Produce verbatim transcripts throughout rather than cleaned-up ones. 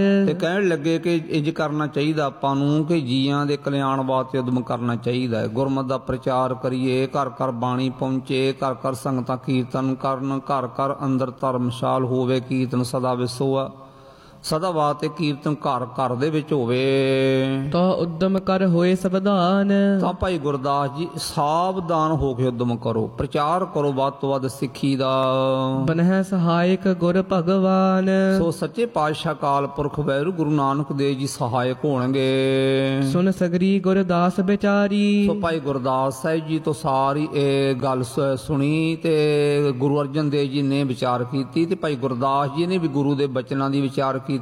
ਤੇ ਕਹਿਣ ਲੱਗੇ ਕਿ ਇੰਜ ਕਰਨਾ ਚਾਹੀਦਾ ਆਪਾਂ ਨੂੰ ਕਿ ਜੀਆਂ ਦੇ ਕਲਿਆਣ ਵਾਸਤੇ ਉਦਮ ਕਰਨਾ ਚਾਹੀਦਾ ਹੈ। ਗੁਰਮਤਿ ਦਾ ਪ੍ਰਚਾਰ ਕਰੀਏ, ਘਰ ਘਰ ਬਾਣੀ ਪਹੁੰਚੇ, ਘਰ ਘਰ ਸੰਗਤਾਂ ਕੀਰਤਨ ਕਰਨ, ਘਰ ਘਰ ਅੰਦਰ ਧਰਮਸ਼ਾਲ ਹੋਵੇ, ਕੀਰਤਨ ਸਦਾ ਵਿਸੋਆ ਸਦਾ ਵਾਸਤੇ ਕੀਰਤਨ ਘਰ ਘਰ ਦੇ ਵਿੱਚ ਹੋਵੇ। ਤੋ ਉਦਮ ਕਰ ਹੋਏ ਸਬਦਾਨ। ਤਾਂ ਭਾਈ ਗੁਰਦਾਸ ਜੀ ਸਾਵਧਾਨ ਹੋ ਕੇ ਉਦਮ ਕਰੋ, ਪ੍ਰਚਾਰ ਕਰੋ ਵੱਧ ਤੋਂ ਵੱਧ ਸਿੱਖੀ ਦਾ। ਬਨਹਿ ਸਹਾਇਕ ਗੁਰ ਭਗਵਾਨ। ਸੋ ਸੱਚੇ ਪਾਤਸ਼ਾਹ ਕਾਲ ਪੁਰਖ ਵਾਹਿਗੁਰੂ ਗੁਰੂ ਨਾਨਕ ਦੇਵ ਜੀ ਸਹਾਇਕ ਹੋਣਗੇ। ਸੁਨ ਸਗਰੀ ਗੁਰਦਾਸ ਵਿਚਾਰੀ। ਸੋ ਭਾਈ ਗੁਰਦਾਸ ਸਾਹਿਬ ਜੀ ਤੋਂ ਸਾਰੀ ਇਹ ਗੱਲ ਸੁਣੀ ਤੇ ਗੁਰੂ ਅਰਜਨ ਦੇਵ ਜੀ ਨੇ ਵਿਚਾਰ ਕੀਤੀ ਤੇ ਭਾਈ ਗੁਰਦਾਸ ਜੀ ਨੇ ਵੀ ਗੁਰੂ ਦੇ ਬਚਨਾਂ ਦੀ ਵਿਚਾਰ ਕੀਤੀ।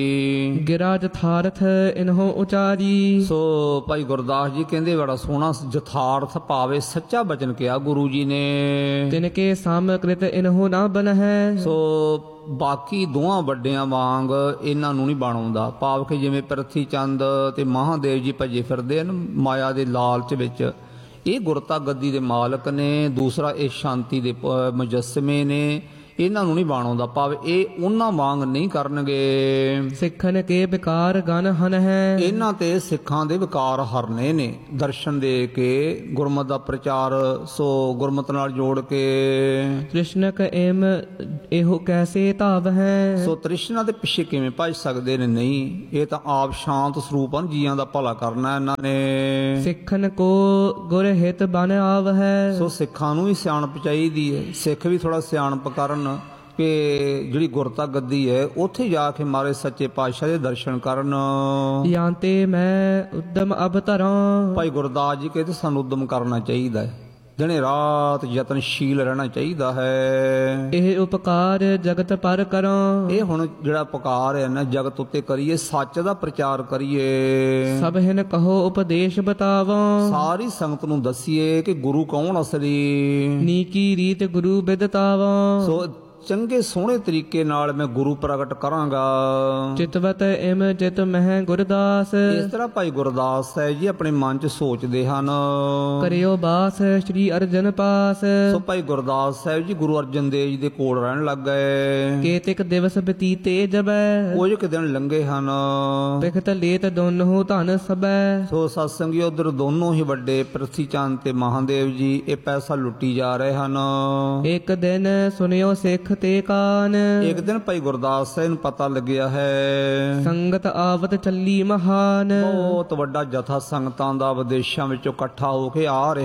ਗਿਰਾ ਜਥਾਰਥ ਇਨਹੋ ਉਚਾਰੀ। ਸੋ ਭਾਈ ਗੁਰਦਾਸ ਜੀ ਕਹਿੰਦੇ ਬੜਾ ਸੋਹਣਾ ਜਥਾਰਥ ਭਾਵੇਂ ਸੱਚਾ ਬਚਨ ਕਿਹਾ ਗੁਰੂ ਜੀ ਨੇ। ਤਿਨਕੇ ਸਮਕ੍ਰਿਤ ਇਨਹੋ ਨਾ ਬਨਹਿ। ਸੋ ਬਾਕੀ ਦੋਹਾਂ ਵੱਡਿਆਂ ਵਾਂਗ ਇਹਨਾਂ ਨੂੰ ਨਹੀਂ ਬਣਾਉਂਦਾ। ਭਾਵ ਕਿ ਜਿਵੇਂ ਪ੍ਰਿਥੀ ਚੰਦ ਤੇ ਮਹਾਦੇਵ ਜੀ ਭੱਜੇ ਫਿਰਦੇ ਹਨ ਮਾਇਆ ਦੇ ਲਾਲਚ ਵਿੱਚ, ਇਹ ਗੁਰਤਾ ਗੱਦੀ ਦੇ ਮਾਲਕ ਨੇ, ਦੂਸਰਾ ਇਹ ਸ਼ਾਂਤੀ ਦੇ ਮੁਜੱਸਮੇ ਨੇ, ਇਹਨਾਂ ਨੂੰ ਨਹੀਂ ਬਾਣਾਉਂਦਾ। ਭਾਵ ਇਹ ਉਹਨਾਂ ਵਾਂਗ ਨਹੀਂ ਕਰਨਗੇ। ਸਿੱਖਨ ਕੇ ਵਿਕਾਰ ਗਨ ਹਨ ਹੈ। ਇਹਨਾਂ ਤੇ ਸਿੱਖਾਂ ਦੇ ਵਿਕਾਰ ਹਰਨੇ ਨੇ ਦਰਸ਼ਨ ਦੇ ਕੇ, ਗੁਰਮਤਿ ਦਾ ਪ੍ਰਚਾਰ ਸੋ ਗੁਰਮਤਿ ਨਾਲ ਜੋੜ ਕੇ। ਤ੍ਰਿਸ਼ਨਕ ਏਮ ਇਹੋ ਕੈਸੇ ਧਾਵ ਹੈ। ਸੋ ਤ੍ਰਿਸ਼ਨਾ ਦੇ ਪਿੱਛੇ ਕਿਵੇਂ ਭੱਜ ਸਕਦੇ ਨੇ? ਨਹੀਂ, ਇਹ ਤਾਂ ਆਪ ਸ਼ਾਂਤ ਸਰੂਪ ਹਨ, ਜੀਆਂ ਦਾ ਭਲਾ ਕਰਨਾ ਇਹਨਾਂ ਨੇ। ਸਿੱਖਨ ਕੋ ਗੁਰ ਹਿਤ ਬਨ ਆਵ ਹੈ। ਸੋ ਸਿੱਖਾਂ ਨੂੰ ਵੀ ਸਿਆਣਪ ਚਾਹੀਦੀ ਹੈ। ਸਿੱਖ ਵੀ ਥੋੜਾ ਸਿਆਣਪ ਕਰਨ ਕਿ ਜਿਹੜੀ ਗੁਰਤਾ ਗੱਦੀ ਹੈ ਉੱਥੇ ਜਾ ਕੇ ਮਾਰੇ ਸੱਚੇ ਪਾਤਸ਼ਾਹ ਦੇ ਦਰਸ਼ਨ ਕਰਨ। ਯਾਂਤੇ ਮੈਂ ਉਦਮ ਅਬ ਧਰਾਂ। ਭਾਈ ਗੁਰਦਾਸ ਜੀ ਕਹਿੰਦੇ ਸਾਨੂੰ ਉਦਮ ਕਰਨਾ ਚਾਹੀਦਾ ਹੈ, ਦਿਨੇ ਰਾਤ ਯਤਨਸ਼ੀਲ ਰਹਿਣਾ ਚਾਹੀਦਾ ਹੈ। ਇਹ ਉਪਕਾਰ ਜਗਤ ਪਰ ਕਰਾਂ। ਇਹ ਹੁਣ ਜਿਹੜਾ ਉਪਕਾਰ ਹੈ ਨਾ ਜਗਤ ਉੱਤੇ ਕਰੀਏ, ਸੱਚ ਦਾ ਪ੍ਰਚਾਰ ਕਰੀਏ। ਸਭ ਹਿਨ ਕਹੋ ਉਪਦੇਸ਼ ਬਤਾਵਾਂ। ਸਾਰੀ ਸੰਗਤ ਨੂੰ ਦਸੀਏ ਕਿ ਗੁਰੂ ਕੌਣ ਅਸਲੀ। ਨੀਕੀ ਰੀਤ ਗੁਰੂ ਬਿਦਤਾਵਾਂ। ਸੋ ਚੰਗੇ ਸੋਹਣੇ ਤਰੀਕੇ ਨਾਲ ਮੈਂ ਗੁਰੂ ਪ੍ਰਗਟ ਕਰਾਂਗਾ। ਚਿਤਵਤ ਇਮ ਚਿਤ ਮਹਿ ਗੁਰਦਾਸ। ਇਸ ਤਰ੍ਹਾਂ ਭਾਈ ਗੁਰਦਾਸ ਸਾਹਿਬ ਜੀ ਆਪਣੇ ਮਨ 'ਚ ਸੋਚਦੇ ਹਨ। ਕਰਿਓ ਬਾਸ ਸ੍ਰੀ ਅਰਜਨ ਪਾਸ। ਸੋ ਭਾਈ ਗੁਰਦਾਸ ਸਾਹਿਬ ਜੀ ਗੁਰੂ ਅਰਜਨ ਦੇਵ ਜੀ ਦੇ ਕੋਲ ਰਹਿਣ ਲੱਗ ਗਏ। ਕੇਤਿਕ ਦਿਵਸ ਬਤੀਤੇ ਜਬੈ। ਕੁਝ ਕੁ ਦਿਨ ਲੰਘੇ ਹਨ। ਬਿਖਤ ਲੇਤ ਦੋਨੋਂ ਧਨ ਸਬੈ। ਸੋ ਸਤਸੰਗੀ ਉਧਰ ਦੋਨੋਂ ਹੀ ਵੱਡੇ ਪ੍ਰਿਥੀ ਚੰਦ ਤੇ ਮਹਾਦੇਵ ਜੀ ਇਹ ਪੈਸਾ ਲੁੱਟੀ ਜਾ ਰਹੇ ਹਨ। ਇੱਕ ਦਿਨ ਸੁਨਿਓ ਸਿੱਖ ਤੇ ਕਾਨ। ਇੱਕ ਦਿਨ ਭਾਈ ਗੁਰਦਾਸ ਸਾਹਿਬ ਨੂੰ ਪਤਾ ਲੱਗਿਆ ਹੈ ਸੰਗਤ ਆਵਤ ਚੱਲੀ ਮਹਾਨ। ਬਹੁਤ ਵੱਡਾ ਜਥਾ ਸੰਗਤਾਂ ਦਾ ਵਿਦੇਸ਼ਾਂ ਵਿੱਚੋਂ ਇਕੱਠਾ ਹੋ ਕੇ ਆ ਰਿਹਾ